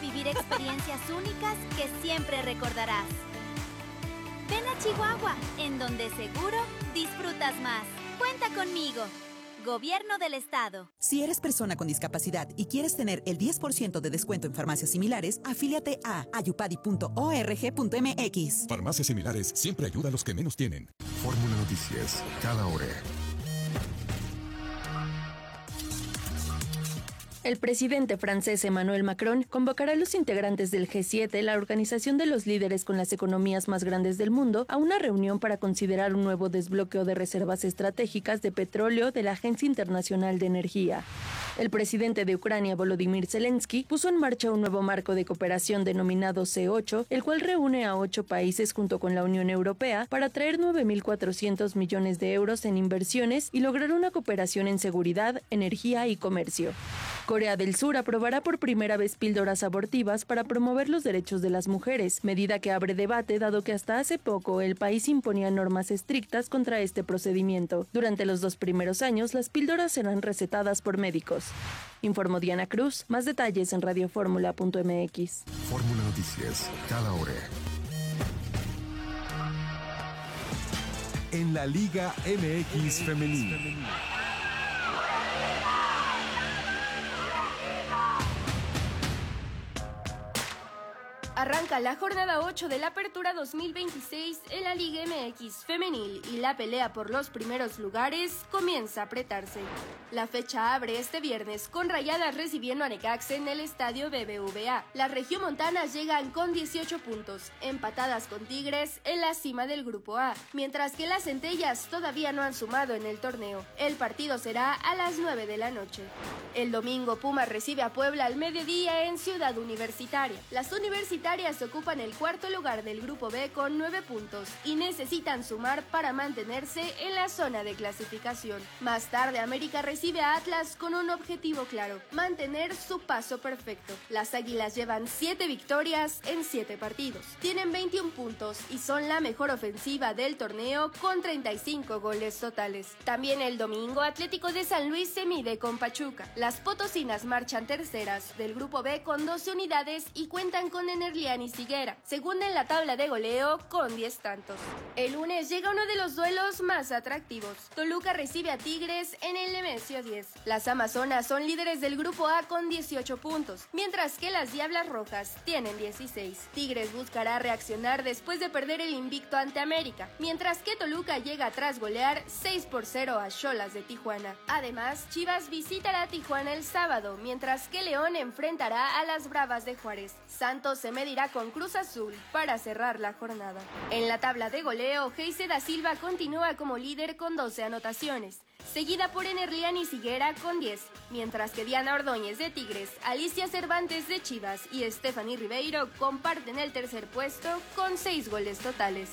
vivir experiencias únicas que siempre recordarás. Ven a Chihuahua, en donde seguro disfrutas más. Cuenta conmigo. Gobierno del Estado. Si eres persona con discapacidad y quieres tener el 10% de descuento en farmacias similares, afíliate a ayupadi.org.mx. Farmacias similares siempre ayuda a los que menos tienen. Fórmula Noticias, cada hora. El presidente francés Emmanuel Macron convocará a los integrantes del G7, la organización de los líderes con las economías más grandes del mundo, a una reunión para considerar un nuevo desbloqueo de reservas estratégicas de petróleo de la Agencia Internacional de Energía. El presidente de Ucrania, Volodymyr Zelensky, puso en marcha un nuevo marco de cooperación denominado C8, el cual reúne a 8 países junto con la Unión Europea para traer 9.400 millones de euros en inversiones y lograr una cooperación en seguridad, energía y comercio. Corea del Sur aprobará por primera vez píldoras abortivas para promover los derechos de las mujeres, medida que abre debate dado que hasta hace poco el país imponía normas estrictas contra este procedimiento. Durante los 2 primeros años, las píldoras serán recetadas por médicos. Informó Diana Cruz. Más detalles en radioformula.mx. Fórmula Noticias, cada hora. En la Liga MX Femenil. Arranca la jornada 8 de la Apertura 2026 en la Liga MX Femenil y la pelea por los primeros lugares comienza a apretarse. La fecha abre este viernes con Rayadas recibiendo a Necaxa en el estadio BBVA. Las regiomontanas llegan con 18 puntos, empatadas con Tigres en la cima del Grupo A, mientras que las Centellas todavía no han sumado en el torneo. El partido será a las 9 de la noche. El domingo Pumas recibe a Puebla al mediodía en Ciudad Universitaria. Las universitarias ocupan el cuarto lugar del Grupo B con 9 puntos y necesitan sumar para mantenerse en la zona de clasificación. Más tarde América recibe a Atlas con un objetivo claro: mantener su paso perfecto. Las Águilas llevan 7 victorias en 7 partidos. Tienen 21 puntos y son la mejor ofensiva del torneo con 35 goles totales. También el domingo Atlético de San Luis se mide con Pachuca. Las potosinas marchan terceras del Grupo B con 12 unidades y cuentan con Enerlianis Higuera, segunda en la tabla de goleo con 10 tantos. El lunes llega uno de los duelos más atractivos. Toluca recibe a Tigres en el Nemesio 10. Las Amazonas son líderes del Grupo A con 18 puntos, mientras que las Diablas Rojas tienen 16. Tigres buscará reaccionar después de perder el invicto ante América, mientras que Toluca llega tras golear 6-0 a Xolas de Tijuana. Además, Chivas visitará a Tijuana el sábado, mientras que León enfrentará a las Bravas de Juárez. Santos se medirá con Cruz Azul para cerrar la jornada. En la tabla de goleo, Geise da Silva continúa como líder con 12 anotaciones, seguida por Enerlianis Higuera con 10, mientras que Diana Ordóñez de Tigres, Alicia Cervantes de Chivas y Stephanie Ribeiro comparten el tercer puesto con 6 goles totales.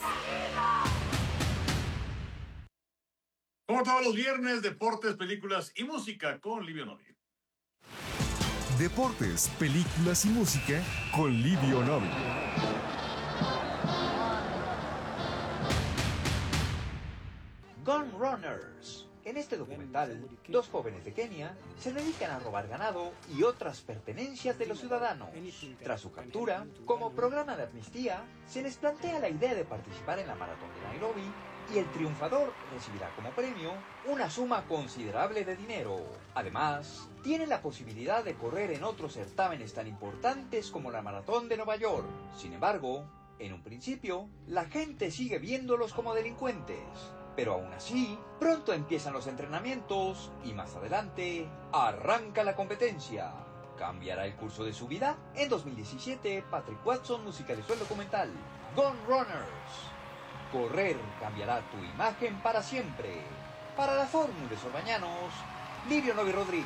Como todos los viernes, deportes, películas y música con Livio Novi. Deportes, películas y música con Livio Novi. Gun Runners. En este documental, 2 jóvenes de Kenia se dedican a robar ganado y otras pertenencias de los ciudadanos. Tras su captura, como programa de amnistía, se les plantea la idea de participar en la maratón de Nairobi y el triunfador recibirá como premio una suma considerable de dinero. Además, tienen la posibilidad de correr en otros certámenes tan importantes como la maratón de Nueva York. Sin embargo, en un principio, la gente sigue viéndolos como delincuentes. Pero aún así, pronto empiezan los entrenamientos y más adelante arranca la competencia. ¿Cambiará el curso de su vida? En 2017, Patrick Watson musicalizó el documental Gun Runners. Correr cambiará tu imagen para siempre. Para la Fórmula de Sorbañanos, Livio Novi Rodríguez.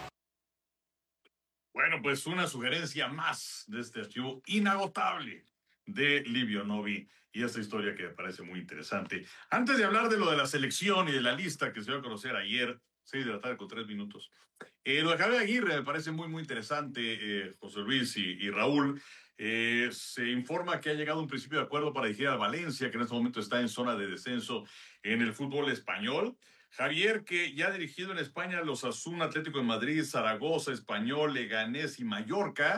Bueno, pues una sugerencia más de este archivo inagotable de Livio Novi y esta historia que me parece muy interesante. Antes de hablar de lo de la selección y de la lista que se dio a conocer ayer, 6 de la tarde con 3 minutos, lo de Javier Aguirre me parece muy, muy interesante, José Luis y Raúl. Se informa que ha llegado un principio de acuerdo para dirigir al Valencia, que en este momento está en zona de descenso en el fútbol español. Javier, que ya ha dirigido en España los Osasuna, Atlético de Madrid, Zaragoza, Español, Leganés y Mallorca,